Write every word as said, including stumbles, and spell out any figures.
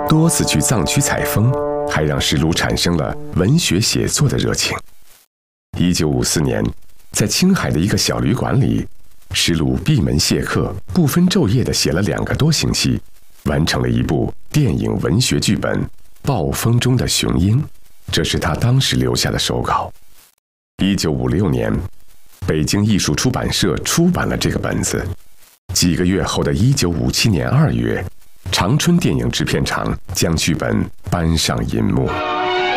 多次去藏区采风，还让石鲁产生了文学写作的热情。一九五四年，在青海的一个小旅馆里，石鲁闭门谢客，不分昼夜地写了两个多星期，完成了一部电影文学剧本《暴风中的雄鹰》，这是他当时留下的手稿。一九五六年，北京艺术出版社出版了这个本子。几个月后的一九五七年二月，长春电影制片厂将剧本搬上银幕。